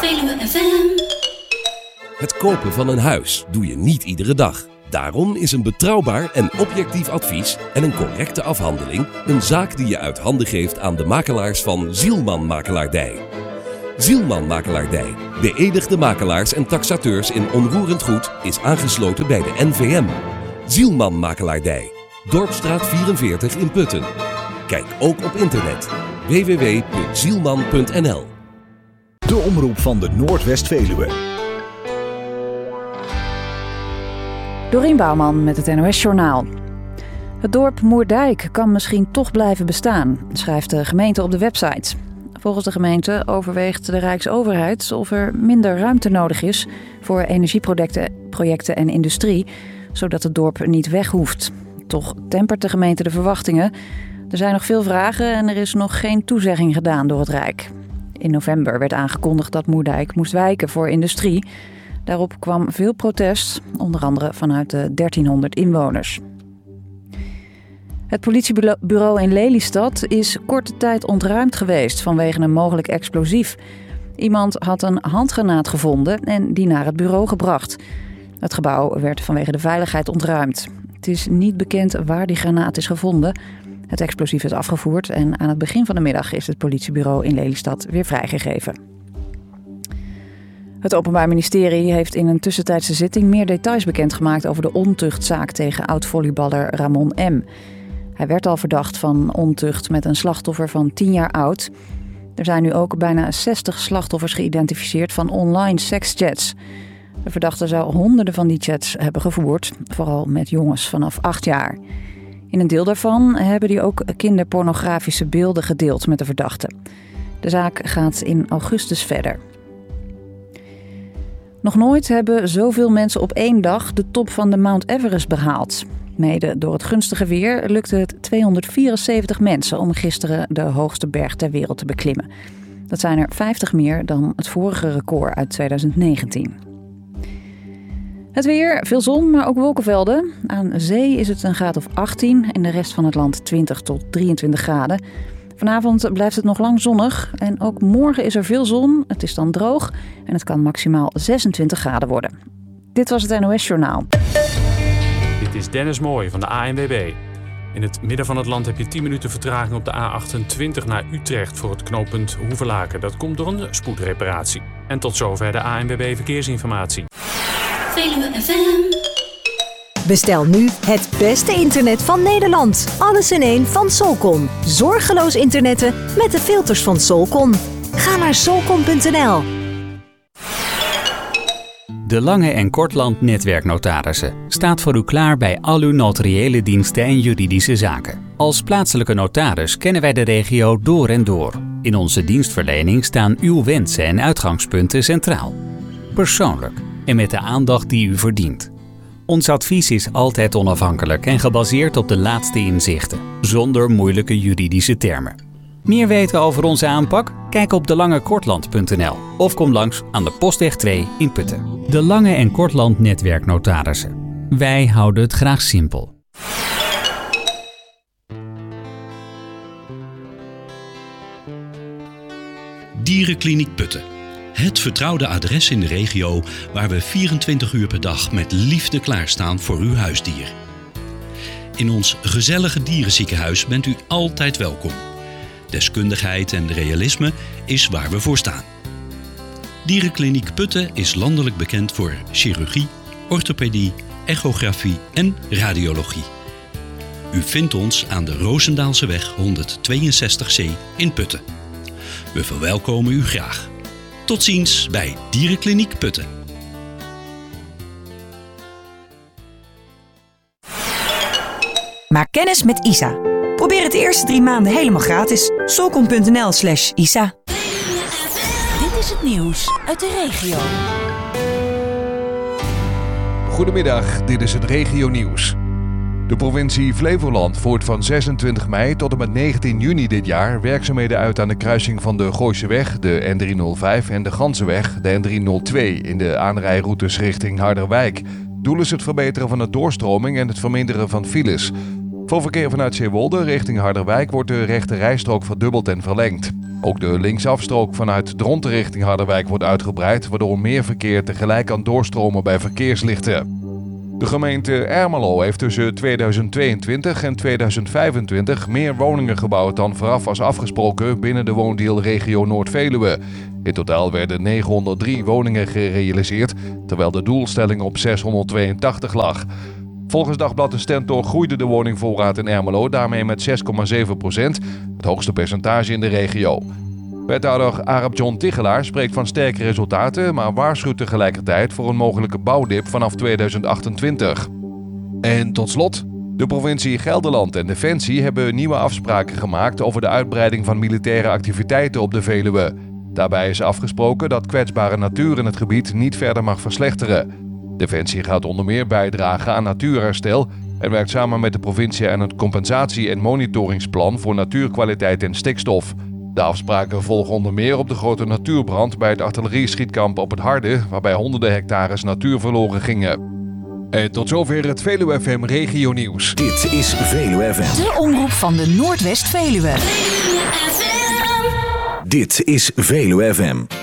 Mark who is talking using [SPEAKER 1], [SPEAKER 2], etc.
[SPEAKER 1] Veluwe FM.
[SPEAKER 2] Het kopen van een huis doe je niet iedere dag. Daarom is een betrouwbaar en objectief advies en een correcte afhandeling een zaak die je uit handen geeft aan de makelaars van Zielman Makelaardij. Zielman Makelaardij, beëdigde makelaars en taxateurs in onroerend goed, is aangesloten bij de NVM. Zielman Makelaardij, Dorpstraat 44 in Putten. Kijk ook op internet www.zielman.nl.
[SPEAKER 3] De omroep van de Noordwest-Veluwe.
[SPEAKER 4] Dorien Bouwman met het NOS-journaal. Het dorp Moerdijk kan misschien toch blijven bestaan, schrijft de gemeente op de website. Volgens de gemeente overweegt de Rijksoverheid of er minder ruimte nodig is voor energieprojecten en industrie, zodat het dorp niet weg hoeft. Toch tempert de gemeente de verwachtingen. Er zijn nog veel vragen en er is nog geen toezegging gedaan door het Rijk. In november werd aangekondigd dat Moerdijk moest wijken voor industrie. Daarop kwam veel protest, onder andere vanuit de 1300 inwoners. Het politiebureau in Lelystad is korte tijd ontruimd geweest vanwege een mogelijk explosief. Iemand had een handgranaat gevonden en die naar het bureau gebracht. Het gebouw werd vanwege de veiligheid ontruimd. Het is niet bekend waar die granaat is gevonden. Het explosief is afgevoerd en aan het begin van de middag is het politiebureau in Lelystad weer vrijgegeven. Het Openbaar Ministerie heeft in een tussentijdse zitting meer details bekendgemaakt over de ontuchtzaak tegen oud-volleyballer Ramon M. Hij werd al verdacht van ontucht met een slachtoffer van 10 jaar oud. Er zijn nu ook bijna 60 slachtoffers geïdentificeerd van online sekschats. De verdachte zou honderden van die chats hebben gevoerd, vooral met jongens vanaf 8 jaar. In een deel daarvan hebben die ook kinderpornografische beelden gedeeld met de verdachte. De zaak gaat in augustus verder. Nog nooit hebben zoveel mensen op 1 dag de top van de Mount Everest behaald. Mede door het gunstige weer lukte het 274 mensen om gisteren de hoogste berg ter wereld te beklimmen. Dat zijn er 50 meer dan het vorige record uit 2019. Het weer, veel zon, maar ook wolkenvelden. Aan zee is het een graad of 18 en de rest van het land 20 tot 23 graden. Vanavond blijft het nog lang zonnig en ook morgen is er veel zon. Het is dan droog en het kan maximaal 26 graden worden. Dit was het NOS-journaal.
[SPEAKER 5] Dit is Dennis Mooij van de ANWB. In het midden van het land heb je 10 minuten vertraging op de A28 naar Utrecht voor het knooppunt Hoevelaken. Dat komt door een spoedreparatie. En tot zover de ANWB Verkeersinformatie.
[SPEAKER 1] Veluwe FM.
[SPEAKER 6] Bestel nu het beste internet van Nederland. Alles in één van Solcon. Zorgeloos internetten met de filters van Solcon. Ga naar solcon.nl.
[SPEAKER 7] De Lange en Kortland Netwerknotarissen staat voor u klaar bij al uw notariële diensten en juridische zaken. Als plaatselijke notaris kennen wij de regio door en door. In onze dienstverlening staan uw wensen en uitgangspunten centraal. Persoonlijk en met de aandacht die u verdient. Ons advies is altijd onafhankelijk en gebaseerd op de laatste inzichten, zonder moeilijke juridische termen. Meer weten over onze aanpak? Kijk op delangekortland.nl of kom langs aan de Postweg 2 in Putten. De Lange en Kortland Netwerknotarissen. Wij houden het graag simpel.
[SPEAKER 8] Dierenkliniek Putten. Het vertrouwde adres in de regio waar we 24 uur per dag met liefde klaarstaan voor uw huisdier. In ons gezellige dierenziekenhuis bent u altijd welkom. Deskundigheid en realisme is waar we voor staan. Dierenkliniek Putten is landelijk bekend voor chirurgie, orthopedie, echografie en radiologie. U vindt ons aan de Roosendaalseweg 162C in Putten. We verwelkomen u graag. Tot ziens bij Dierenkliniek Putten.
[SPEAKER 6] Maak kennis met ISA. Probeer het de eerste 3 maanden helemaal gratis. Solcon.nl/ISA.
[SPEAKER 1] Dit is het nieuws uit de regio.
[SPEAKER 9] Goedemiddag, dit is het regionieuws. De provincie Flevoland voert van 26 mei tot en met 19 juni dit jaar werkzaamheden uit aan de kruising van de Gooiseweg, de N305 en de Ganzenweg, de N302 in de aanrijroutes richting Harderwijk. Doel is het verbeteren van de doorstroming en het verminderen van files. Voor verkeer vanuit Zeewolde richting Harderwijk wordt de rechte rijstrook verdubbeld en verlengd. Ook de linksafstrook vanuit Dronten richting Harderwijk wordt uitgebreid, waardoor meer verkeer tegelijk kan doorstromen bij verkeerslichten. De gemeente Ermelo heeft tussen 2022 en 2025 meer woningen gebouwd dan vooraf was afgesproken binnen de woondeelregio Noord-Veluwe. In totaal werden 903 woningen gerealiseerd, terwijl de doelstelling op 682 lag. Volgens Dagblad de Stentor groeide de woningvoorraad in Ermelo daarmee met 6,7%, het hoogste percentage in de regio. Wethouder Arab John Tigelaar spreekt van sterke resultaten, maar waarschuwt tegelijkertijd voor een mogelijke bouwdip vanaf 2028. En tot slot, de provincie Gelderland en Defensie hebben nieuwe afspraken gemaakt over de uitbreiding van militaire activiteiten op de Veluwe. Daarbij is afgesproken dat kwetsbare natuur in het gebied niet verder mag verslechteren. Defensie gaat onder meer bijdragen aan natuurherstel en werkt samen met de provincie aan het compensatie- en monitoringsplan voor natuurkwaliteit en stikstof. De afspraken volgen onder meer op de grote natuurbrand bij het artillerieschietkamp op het Harde, waarbij honderden hectares natuur verloren gingen. En tot zover het Veluwe FM Regio Nieuws.
[SPEAKER 3] Dit is Veluwe FM.
[SPEAKER 1] De omroep van de Noordwest-Veluwe.
[SPEAKER 3] Dit is Veluwe FM.